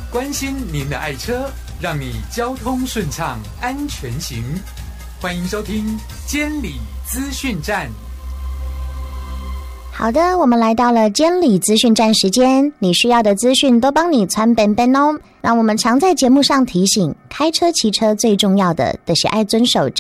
关心您的爱车，让你交通顺畅安全行。欢迎收听监理资讯站。 好的，我们来到了监理资讯站时间，你需要的资讯都帮你传本本哦。那我们常在节目上提醒，开车骑车最重要的是爱遵守